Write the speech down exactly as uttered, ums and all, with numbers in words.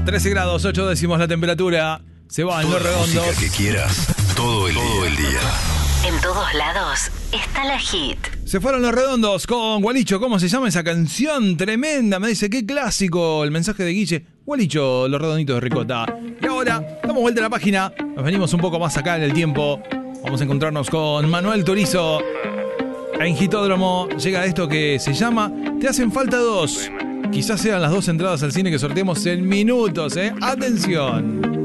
trece grados, ocho décimos la temperatura. Se va en Los Redondos. La música que quieras, todo el, todo el día. En todos lados está la hit. Se fueron Los Redondos con Gualicho. ¿Cómo se llama esa canción? Tremenda. Me dice, qué clásico. El mensaje de Guille. Gualicho, Los Redonditos de Ricota. Y ahora, damos vuelta a la página. Nos venimos un poco más acá en el tiempo. Vamos a encontrarnos con Manuel Turizo. En Hitódromo llega esto que se llama Te hacen falta dos. Quizás sean las dos entradas al cine que sorteamos en minutos, ¿eh? ¡Atención!